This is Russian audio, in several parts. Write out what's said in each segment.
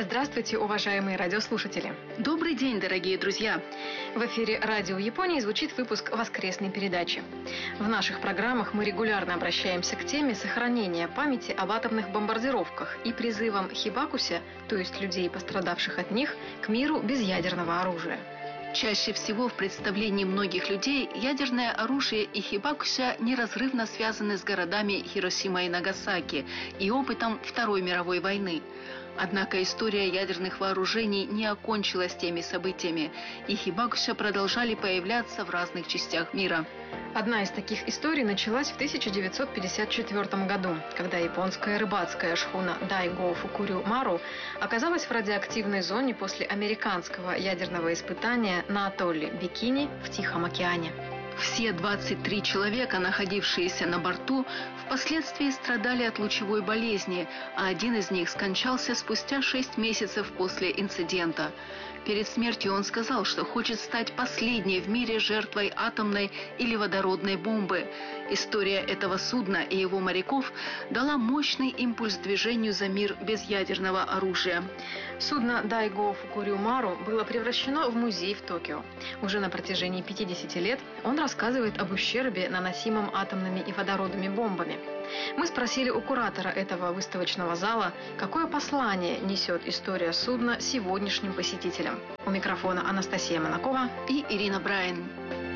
Здравствуйте, уважаемые радиослушатели! Добрый день, дорогие друзья! В эфире Радио Японии звучит выпуск воскресной передачи. В наших программах мы регулярно обращаемся к теме сохранения памяти об атомных бомбардировках и призывам хибакуся, то есть людей, пострадавших от них, к миру без ядерного оружия. Чаще всего в представлении многих людей ядерное оружие и хибакуся неразрывно связаны с городами Хиросима и Нагасаки и опытом Второй мировой войны. Однако история ядерных вооружений не окончилась теми событиями, и хибакуся продолжали появляться в разных частях мира. Одна из таких историй началась в 1954 году, когда японская рыбацкая шхуна Дайго Фукурю Мару оказалась в радиоактивной зоне после американского ядерного испытания на атолле Бикини в Тихом океане. Все 23 человека, находившиеся на борту, впоследствии страдали от лучевой болезни, а один из них скончался спустя 6 месяцев после инцидента. Перед смертью он сказал, что хочет стать последней в мире жертвой атомной или водородной бомбы. История этого судна и его моряков дала мощный импульс движению за мир без ядерного оружия. Судно Дайго Фукурю Мару было превращено в музей в Токио. Уже на протяжении 50 лет он рассказывает об ущербе, наносимом атомными и водородными бомбами. Мы спросили у куратора этого выставочного зала, какое послание несет история судна сегодняшним посетителям. У микрофона Анастасия Монакова и Ирина Брайан.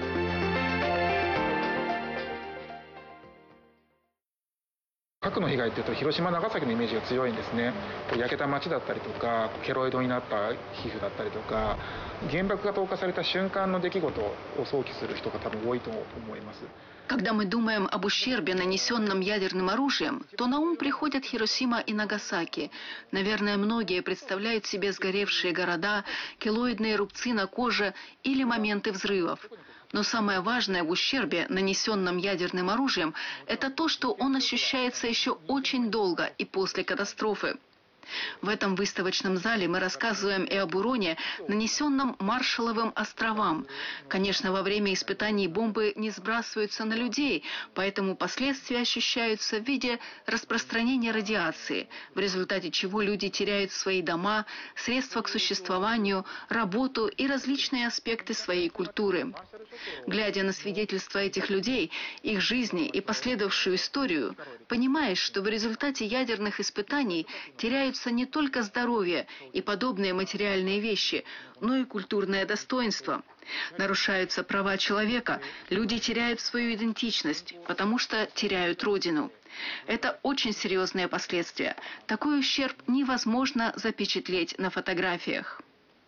核の被害っていうと広島長崎のイメージが強いんですね。焼けた街だったりとかケロイドになった皮膚だったりとか原爆が投下された瞬間の出来事を想起する人が多分多いと思います。 Когда мы думаем об ущербе, нанесенном ядерным оружием, то на ум приходят Хиросима и Нагасаки. Наверное, многие представляют себе сгоревшие города, килоидные рубцы на коже или моменты взрывов. Но самое важное в ущербе, нанесенном ядерным оружием, это то, что он ощущается еще очень долго и после катастрофы. В этом выставочном зале мы рассказываем и об уроне, нанесенном Маршалловым островам. Конечно, во время испытаний бомбы не сбрасываются на людей, поэтому последствия ощущаются в виде распространения радиации, в результате чего люди теряют свои дома, средства к существованию, работу и различные аспекты своей культуры. Глядя на свидетельства этих людей, их жизни и последовавшую историю, понимаешь, что в результате ядерных испытаний теряются не только здоровье и подобные материальные вещи, но и культурное достоинство. Нарушаются права человека, люди теряют свою идентичность, потому что теряют родину. Это очень серьезные последствия. Такой ущерб невозможно запечатлеть на фотографиях.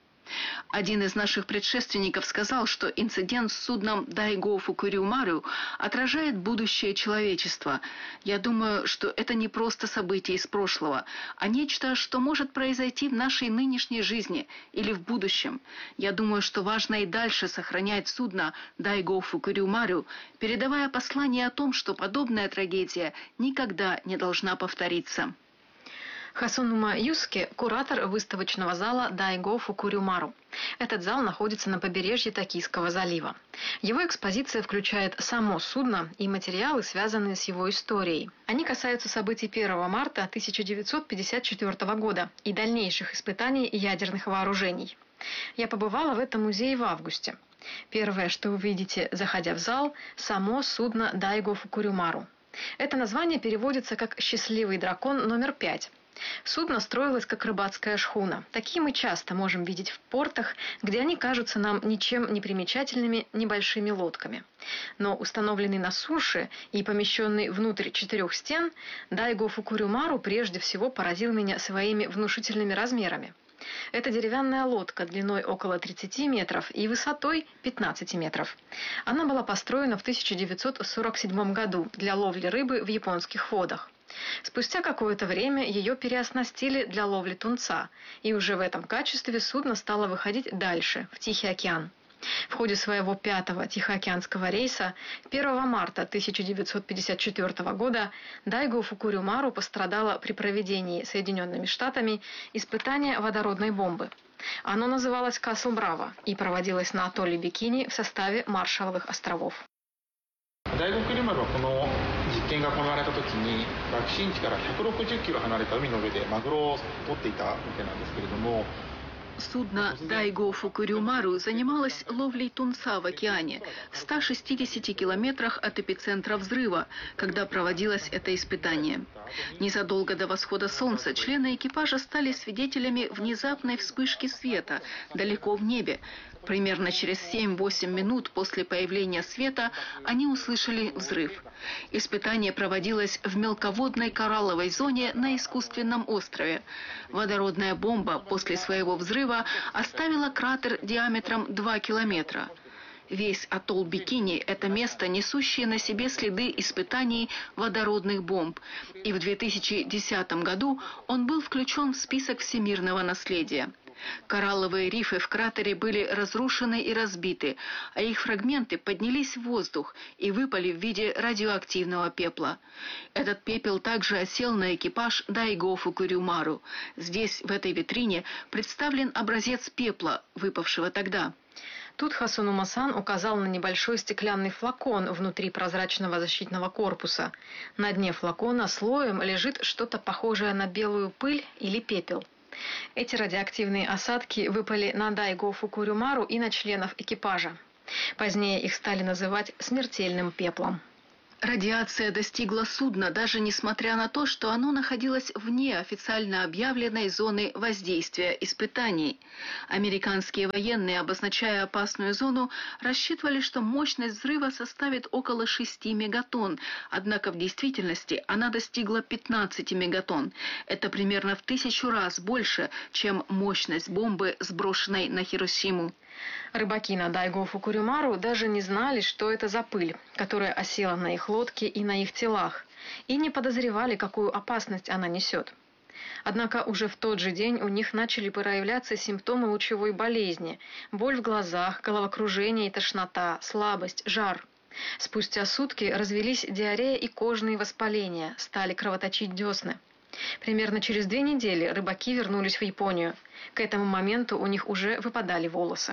Один из наших предшественников сказал, что инцидент с судном Дайго Фукурю Мару отражает будущее человечества. Я думаю, что это не просто событие из прошлого, а нечто, что может произойти в нашей нынешней жизни или в будущем. Я думаю, что важно и дальше сохранять судно Дайго Фукурю Мару, передавая послание о том, что подобная трагедия никогда не должна повториться. Хасунума Юске – куратор выставочного зала Дайго Фукурю Мару. Этот зал находится на побережье Токийского залива. Его экспозиция включает само судно и материалы, связанные с его историей. Они касаются событий 1 марта 1954 года и дальнейших испытаний ядерных вооружений. Я побывала в этом музее в августе. Первое, что вы видите, заходя в зал – само судно Дайго Фукурю Мару. Это название переводится как «Счастливый дракон номер 5». Судно строилось как рыбацкая шхуна. Такие мы часто можем видеть в портах, где они кажутся нам ничем не примечательными небольшими лодками. Но установленный на суше и помещенный внутрь 4 стен, Дайго Фукурю Мару прежде всего поразил меня своими внушительными размерами. Это деревянная лодка длиной около 30 метров и высотой 15 метров. Она была построена в 1947 году для ловли рыбы в японских водах. Спустя какое-то время ее переоснастили для ловли тунца, и уже в этом качестве судно стало выходить дальше, в Тихий океан. В ходе своего 5-го Тихоокеанского рейса 1 марта 1954 года Дайго Фукурю Мару пострадала при проведении Соединенными Штатами испытания водородной бомбы. Оно называлось «Касл Браво» и проводилось на атолле Бикини в составе Маршалловых островов. 大学リマルはこの実見が行われた時に爆心地から160キロ離れた海の上でマグロを取っていたわけなんですけれども。 Судно «Дайго Фукурюмару» занималось ловлей тунца в океане в 160 километрах от эпицентра взрыва, когда проводилось это испытание. Незадолго до восхода солнца члены экипажа стали свидетелями внезапной вспышки света далеко в небе. Примерно через 7-8 минут после появления света они услышали взрыв. Испытание проводилось в мелководной коралловой зоне на искусственном острове. Водородная бомба после своего взрыва оставила кратер диаметром 2 километра. Весь атолл Бикини – это место, несущее на себе следы испытаний водородных бомб. И в 2010 году он был включен в список всемирного наследия. Коралловые рифы в кратере были разрушены и разбиты, а их фрагменты поднялись в воздух и выпали в виде радиоактивного пепла. Этот пепел также осел на экипаж «Дайго Фукурюмару». Здесь, в этой витрине, представлен образец пепла, выпавшего тогда. Тут Хасунума-сан указал на небольшой стеклянный флакон внутри прозрачного защитного корпуса. На дне флакона слоем лежит что-то похожее на белую пыль или пепел. Эти радиоактивные осадки выпали на Дайго Фукурюмару и на членов экипажа. Позднее их стали называть смертельным пеплом. Радиация достигла судна, даже несмотря на то, что оно находилось вне официально объявленной зоны воздействия испытаний. Американские военные, обозначая опасную зону, рассчитывали, что мощность взрыва составит около 6 мегатонн, однако в действительности она достигла 15 мегатонн. Это примерно в 1000 раз больше, чем мощность бомбы, сброшенной на Хиросиму. Рыбаки на Дайго Фукурюмару даже не знали, что это за пыль, которая осела на их лодке и на их телах, и не подозревали, какую опасность она несет. Однако уже в тот же день у них начали проявляться симптомы лучевой болезни: боль в глазах, головокружение и тошнота, слабость, жар. Спустя сутки развелись диарея и кожные воспаления, стали кровоточить десны. Примерно через 2 недели рыбаки вернулись в Японию. К этому моменту у них уже выпадали волосы.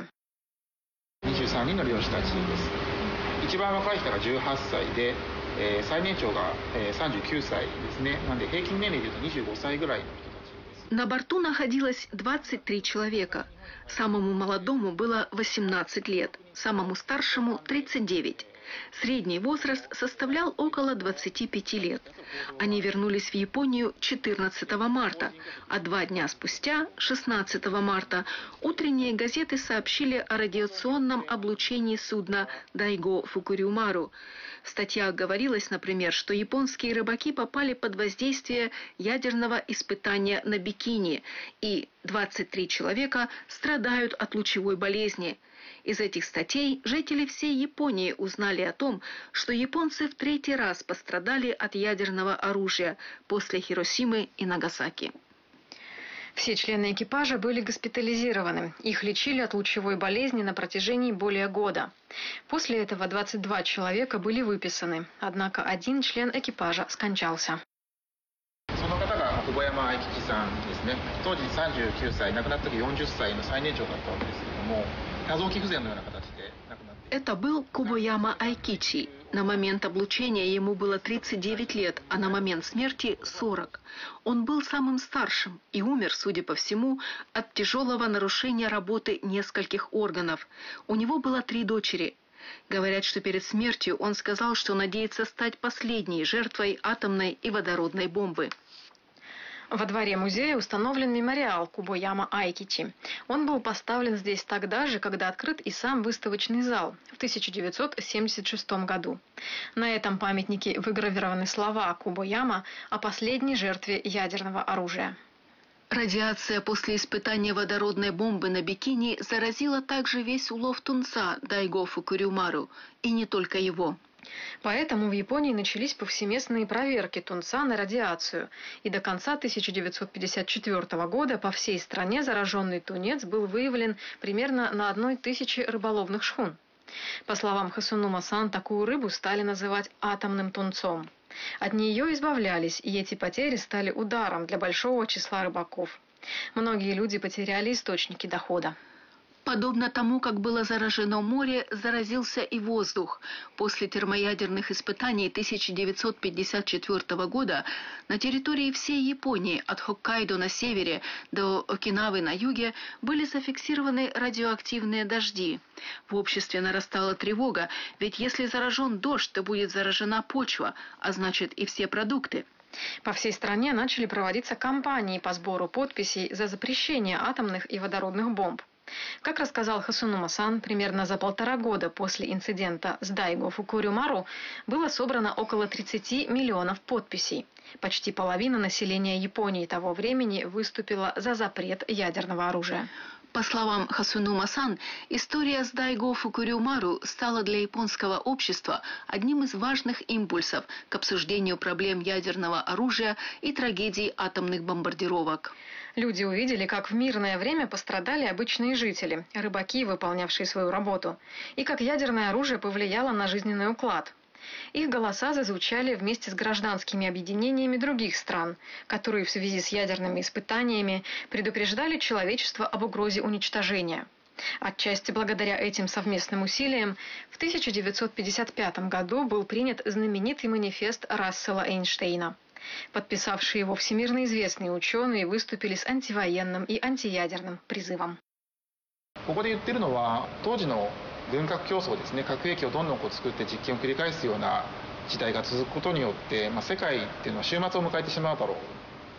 23人の漁師たちです。一番若い人が18歳で、最年長が、39歳ですね。なんで平均年齢でいうと25歳ぐらいの人たちです。 На борту находилось 23 человека. Самому молодому было 18 лет, самому старшему 39. Средний возраст составлял около 25 лет. Они вернулись в Японию 14 марта, а 2 дня спустя, 16 марта, утренние газеты сообщили о радиационном облучении судна «Дайго Фукурюмару». В статьях говорилось, например, что японские рыбаки попали под воздействие ядерного испытания на Бикини, и 23 человека страдают от лучевой болезни. Из этих статей жители всей Японии узнали о том, что японцы в 3-й раз пострадали от ядерного оружия после Хиросимы и Нагасаки. Все члены экипажа были госпитализированы. Их лечили от лучевой болезни на протяжении более года. После этого 22 человека были выписаны, однако 1 член экипажа скончался. その方が久保山愛吉さんですね。当時39歳、亡くなった時40歳の最年長だったわけですけれども、多臓器不全のような形で亡くなって。 Это был Кубояма Айкичи. На момент облучения ему было 39 лет, а на момент смерти 40. Он был самым старшим и умер, судя по всему, от тяжелого нарушения работы нескольких органов. У него было 3 дочери. Говорят, что перед смертью он сказал, что надеется стать последней жертвой атомной и водородной бомбы. Во дворе музея установлен мемориал Кубояма Айкичи. Он был поставлен здесь тогда же, когда открыт и сам выставочный зал в 1976 году. На этом памятнике выгравированы слова Кубояма о последней жертве ядерного оружия. Радиация после испытания водородной бомбы на Бикини заразила также весь улов тунца Дайго Фукурюмару, и не только его. Поэтому в Японии начались повсеместные проверки тунца на радиацию, и до конца 1954 года по всей стране зараженный тунец был выявлен примерно на 1000 рыболовных шхун. По словам Хасунума-сан, такую рыбу стали называть атомным тунцом. От нее избавлялись, и эти потери стали ударом для большого числа рыбаков. Многие люди потеряли источники дохода. Подобно тому, как было заражено море, заразился и воздух. После термоядерных испытаний 1954 года на территории всей Японии, от Хоккайдо на севере до Окинавы на юге, были зафиксированы радиоактивные дожди. В обществе нарастала тревога, ведь если заражен дождь, то будет заражена почва, а значит и все продукты. По всей стране начали проводиться кампании по сбору подписей за запрещение атомных и водородных бомб. Как рассказал Хасунума-сан, примерно за 1,5 года после инцидента с Дайго Фукурю-Мару было собрано около 30 миллионов подписей. Почти половина населения Японии того времени выступила за запрет ядерного оружия. По словам Хасунума-сан, история с Дайго Фукурю-Мару стала для японского общества одним из важных импульсов к обсуждению проблем ядерного оружия и трагедий атомных бомбардировок. Люди увидели, как в мирное время пострадали обычные жители, рыбаки, выполнявшие свою работу, и как ядерное оружие повлияло на жизненный уклад. Их голоса зазвучали вместе с гражданскими объединениями других стран, которые в связи с ядерными испытаниями предупреждали человечество об угрозе уничтожения. Отчасти благодаря этим совместным усилиям в 1955 году был принят знаменитый манифест Рассела Эйнштейна. Подписавшие его всемирно известные ученые выступили с антивоенным и антиядерным призывом. ここで言ってるのは当時の軍核競争ですね。核兵器をどんどん作って実験を繰り返すような時代が続くことによって、世界っていうのは終末を迎えてしまうだろう。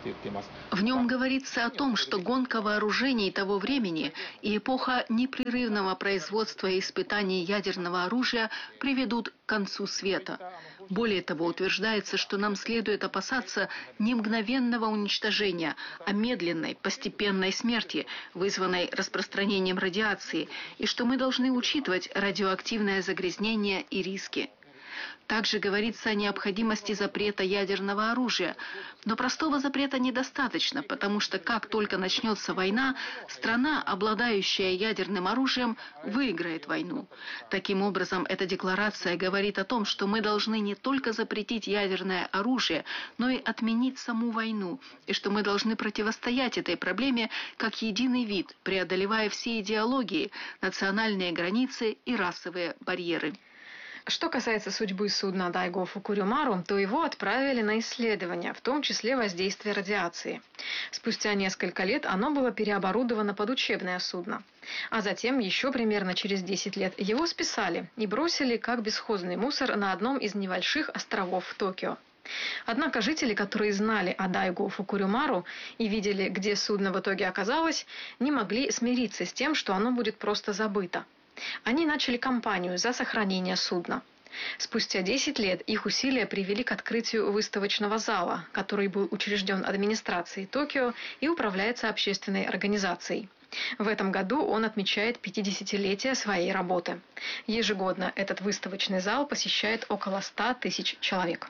В нем говорится о том, что гонка вооружений того времени и эпоха непрерывного производства и испытаний ядерного оружия приведут к концу света. Более того, утверждается, что нам следует опасаться не мгновенного уничтожения, а медленной, постепенной смерти, вызванной распространением радиации, и что мы должны учитывать радиоактивное загрязнение и риски. Также говорится о необходимости запрета ядерного оружия. Но простого запрета недостаточно, потому что как только начнется война, страна, обладающая ядерным оружием, выиграет войну. Таким образом, эта декларация говорит о том, что мы должны не только запретить ядерное оружие, но и отменить саму войну, и что мы должны противостоять этой проблеме как единый вид, преодолевая все идеологии, национальные границы и расовые барьеры. Что касается судьбы судна Дайго Фукурю-Мару, то его отправили на исследования, в том числе воздействие радиации. Спустя несколько лет оно было переоборудовано под учебное судно. А затем, еще примерно через 10 лет, его списали и бросили как бесхозный мусор на одном из небольших островов в Токио. Однако жители, которые знали о Дайго Фукурю-Мару и видели, где судно в итоге оказалось, не могли смириться с тем, что оно будет просто забыто. Они начали кампанию за сохранение судна. Спустя 10 лет их усилия привели к открытию выставочного зала, который был учрежден администрацией Токио и управляется общественной организацией. В этом году он отмечает 50-летие своей работы. Ежегодно этот выставочный зал посещает около 100 тысяч человек.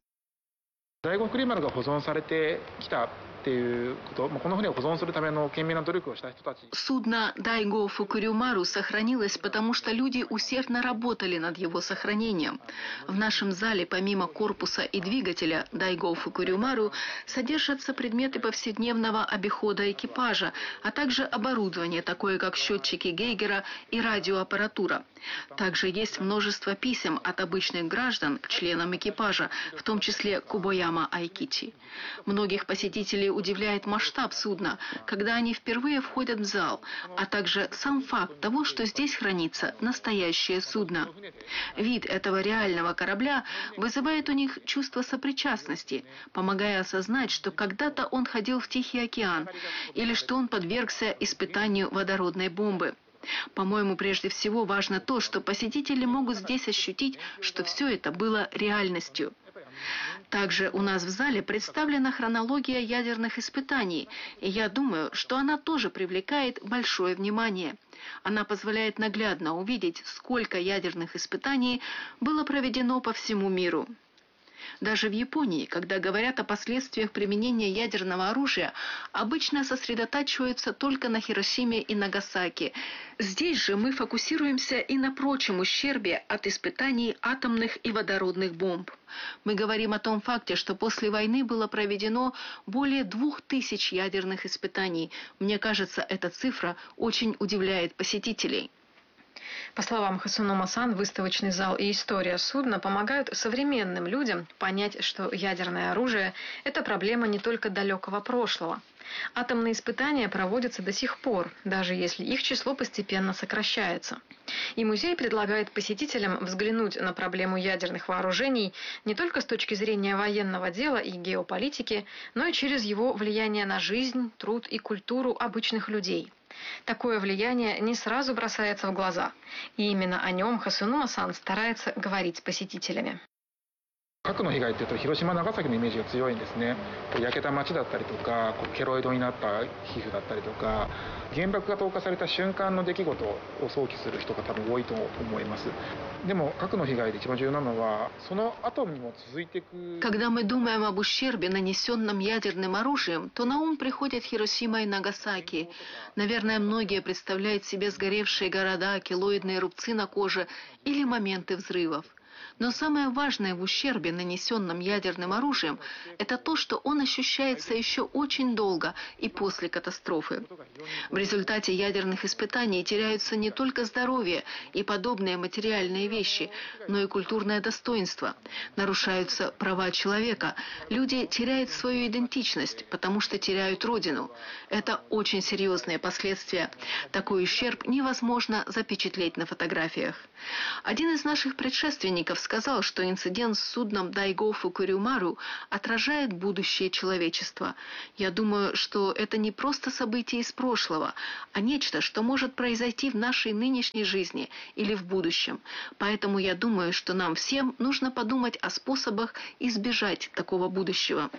Дайго Фукурю-Маруが保存されてきたっていうこと、この船を保存するための懸命な努力をした人たち。 Судно Дайго Фукурю-Мару сохранилось, потому что люди усердно работали над его сохранением. В нашем зале, помимо корпуса и двигателя Дайго Фукурю-Мару, содержатся предметы повседневного обихода экипажа, а также оборудование, такое как счетчики Гейгера и радиоаппаратура. Также есть множество писем от обычных граждан к членам экипажа, в том числе Кубояма Айкичи. Многих посетителей удивляет масштаб судна, когда они впервые входят в зал, а также сам факт того, что здесь хранится настоящее судно. Вид этого реального корабля вызывает у них чувство сопричастности, помогая осознать, что когда-то он ходил в Тихий океан или что он подвергся испытанию водородной бомбы. По-моему, прежде всего важно то, что посетители могут здесь ощутить, что все это было реальностью. Также у нас в зале представлена хронология ядерных испытаний, и я думаю, что она тоже привлекает большое внимание. Она позволяет наглядно увидеть, сколько ядерных испытаний было проведено по всему миру. Даже в Японии, когда говорят о последствиях применения ядерного оружия, обычно сосредотачиваются только на Хиросиме и Нагасаки. Здесь же мы фокусируемся и на прочем ущербе от испытаний атомных и водородных бомб. Мы говорим о том факте, что после войны было проведено более 2000 ядерных испытаний. Мне кажется, эта цифра очень удивляет посетителей. По словам Хасунума-сан, выставочный зал и история судна помогают современным людям понять, что ядерное оружие – это проблема не только далекого прошлого. Атомные испытания проводятся до сих пор, даже если их число постепенно сокращается. И музей предлагает посетителям взглянуть на проблему ядерных вооружений не только с точки зрения военного дела и геополитики, но и через его влияние на жизнь, труд и культуру обычных людей. Такое влияние не сразу бросается в глаза, и именно о нем Хасунума-сан старается говорить с посетителями. 核の被害っていうと広島長崎のイメージが強いんですね。焼けた街だったりとかケロイドになった皮膚だったりとか原爆が投下された瞬間の出来事を想起する人が多分多いと思います。でも核の被害で一番重要なのはその後にも続いていく。 Когда мы думаем об ущербе, нанесенном ядерным оружием, то на ум приходят Хиросима и Нагасаки. Наверное, многие представляют себе сгоревшие города, килоидные рубцы на коже или моменты взрывов. Но самое важное в ущербе, нанесенном ядерным оружием, это то, что он ощущается еще очень долго и после катастрофы. В результате ядерных испытаний теряются не только здоровье и подобные материальные вещи, но и культурное достоинство. Нарушаются права человека. Люди теряют свою идентичность, потому что теряют родину. Это очень серьезные последствия. Такой ущерб невозможно запечатлеть на фотографиях. Один из наших предшественников сказал, что инцидент с судном Дайго Фукурюмару отражает будущее человечества. Я думаю, что это не просто событие из прошлого, а нечто, что может произойти в нашей нынешней жизни или в будущем. Поэтому я думаю, что нам всем нужно подумать о способах избежать такого будущего.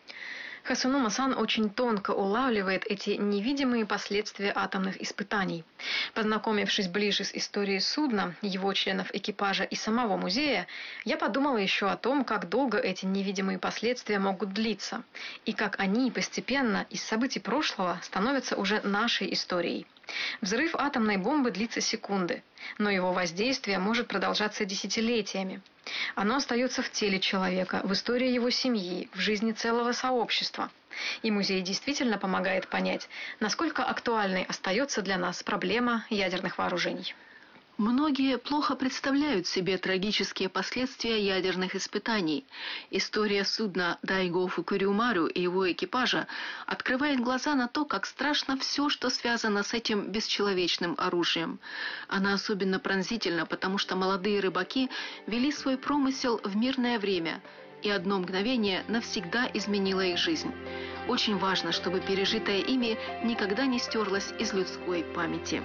Хасунума-сан очень тонко улавливает эти невидимые последствия атомных испытаний. Познакомившись ближе с историей судна, его членов экипажа и самого музея, я подумала еще о том, как долго эти невидимые последствия могут длиться, и как они постепенно из событий прошлого становятся уже нашей историей. Взрыв атомной бомбы длится секунды, но его воздействие может продолжаться десятилетиями. Оно остается в теле человека, в истории его семьи, в жизни целого сообщества. И музей действительно помогает понять, насколько актуальной остается для нас проблема ядерных вооружений. Многие плохо представляют себе трагические последствия ядерных испытаний. История судна Дайго Фукурюмару и его экипажа открывает глаза на то, как страшно все, что связано с этим бесчеловечным оружием. Она особенно пронзительна, потому что молодые рыбаки вели свой промысел в мирное время, и одно мгновение навсегда изменило их жизнь. Очень важно, чтобы пережитое ими никогда не стерлось из людской памяти.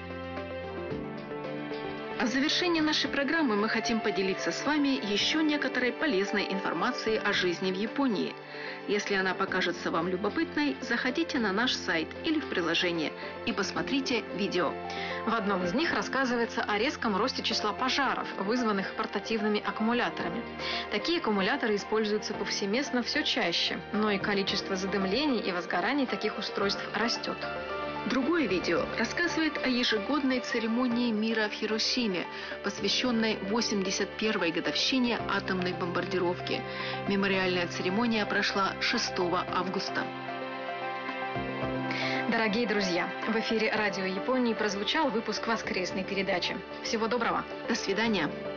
А в завершении нашей программы мы хотим поделиться с вами еще некоторой полезной информацией о жизни в Японии. Если она покажется вам любопытной, заходите на наш сайт или в приложение и посмотрите видео. В одном из них рассказывается о резком росте числа пожаров, вызванных портативными аккумуляторами. Такие аккумуляторы используются повсеместно все чаще, но и количество задымлений и возгораний таких устройств растет. Другое видео рассказывает о ежегодной церемонии мира в Хиросиме, посвященной 81-й годовщине атомной бомбардировки. Мемориальная церемония прошла 6 августа. Дорогие друзья, в эфире Радио Японии прозвучал выпуск воскресной передачи. Всего доброго. До свидания.